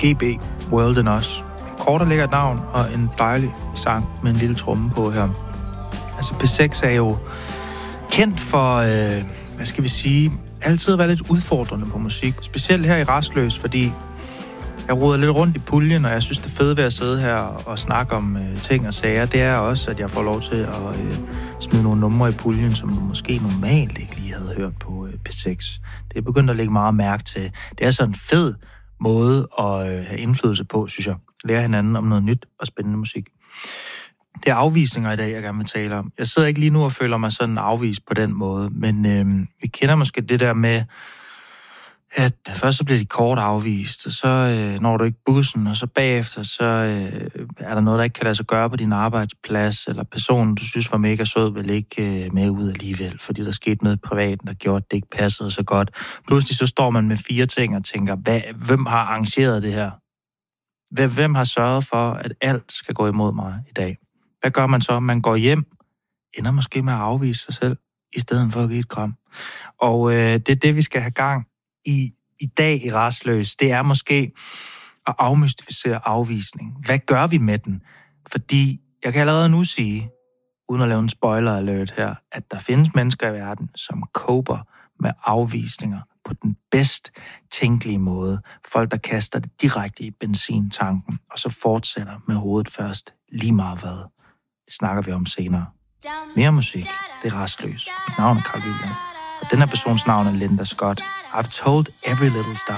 GB, World and Us. En kort og lækkert navn, og en dejlig sang med en lille tromme på her. Altså P6 er jo kendt for, hvad skal vi sige, altid at være lidt udfordrende på musik. Specielt her i Rastløs, fordi jeg roder lidt rundt i puljen, og jeg synes, det fede ved at sidde her og snakke om ting og sager, det er også, at jeg får lov til at smide nogle numre i puljen, som du måske normalt ikke lige havde hørt på P6. Det er begyndt at lægge meget mærke til. Det er sådan en fed måde at have indflydelse på, synes jeg. Lære hinanden om noget nyt og spændende musik. Det er afvisninger i dag, jeg gerne vil tale om. Jeg sidder ikke lige nu og føler mig sådan afvist på den måde, men vi kender måske det der med, at først så bliver de kort afvist, og så når du ikke bussen, og så bagefter, så er der noget, der ikke kan lade sig gøre på din arbejdsplads, eller personen, du synes var mega sød, vil ikke med ud alligevel, fordi der skete noget privat, der gjorde, at det ikke passede så godt. Pludselig så står man med 4 ting og tænker, hvem har arrangeret det her? Hvem har sørget for, at alt skal gå imod mig i dag? Hvad gør man så? Man går hjem, ender måske med at afvise sig selv, i stedet for at give et kram. Og det er det, vi skal have gang i dag i Rastløs. Det er måske at afmystificere afvisning. Hvad gør vi med den? Fordi jeg kan allerede nu sige, uden at lave en spoiler alert her, at der findes mennesker i verden, som coper med afvisninger på den bedst tænkelige måde. Folk, der kaster det direkte i benzintanken, og så fortsætter med hovedet først, lige meget hvad. Det snakker vi om senere. Mere musik, det er Rastløs. Mit navn er Carl William. Og den her persons navn er Linda Scott. I've told every little star.